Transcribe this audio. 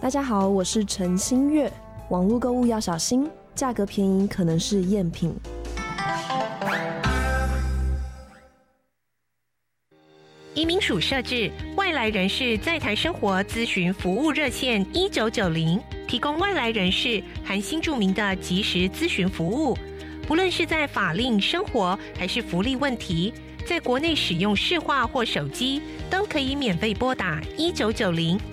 大家好，我是陈新月。网络购物要小心，价格便宜可能是赝品。 移民署设置外来人士在台生活咨询服务热线1990，提供外来人士含新住民的即时咨询服务。不论是在法令、生活还是福利问题，在国内使用市话或手机，都可以免费拨打1990。